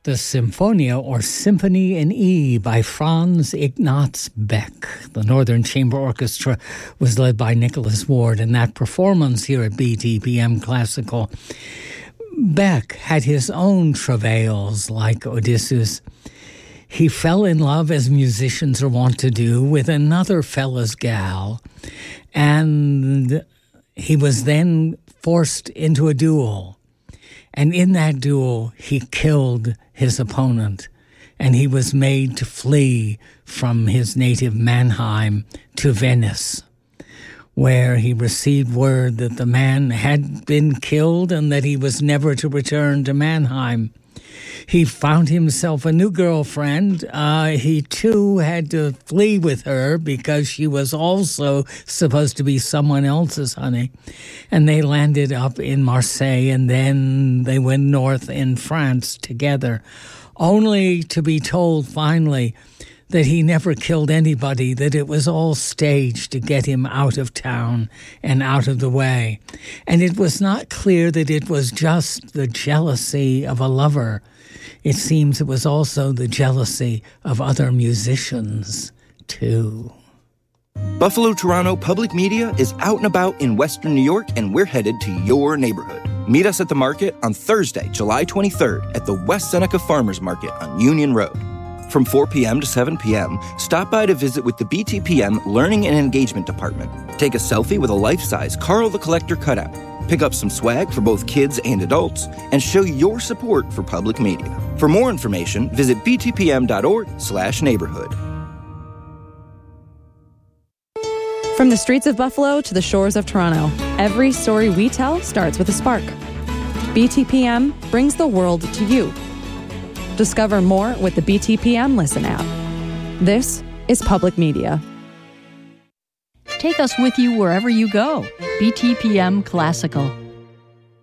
The Symphonia, or Symphony in E, by Franz Ignaz Beck. The Northern Chamber Orchestra was led by Nicholas Ward in that performance here at BTPM Classical. Beck had his own travails like Odysseus. He fell in love, as musicians are wont to do, with another fella's gal, and he was then forced into a duel. And in that duel, he killed his opponent, and he was made to flee from his native Mannheim to Venice, where he received word that the man had been killed and that he was never to return to Mannheim. He found himself a new girlfriend. He, too, had to flee with her because she was also supposed to be someone else's honey. And they landed up in Marseille, and then they went north in France together, only to be told finally that he never killed anybody, that it was all staged to get him out of town and out of the way. And it was not clear that it was just the jealousy of a lover. It seems it was also the jealousy of other musicians, too. Buffalo Toronto Public Media is out and about in Western New York, and we're headed to your neighborhood. Meet us at the market on Thursday, July 23rd at the West Seneca Farmers Market on Union Road. From 4 p.m. to 7 p.m., stop by to visit with the BTPM Learning and Engagement Department. Take a selfie with a life-size Carl the Collector cutout. Pick up some swag for both kids and adults, and show your support for public media. For more information, visit btpm.org/neighborhood. From the streets of Buffalo to the shores of Toronto, every story we tell starts with a spark. BTPM brings the world to you. Discover more with the BTPM Listen app. This is public media. Take us with you wherever you go. BTPM Classical.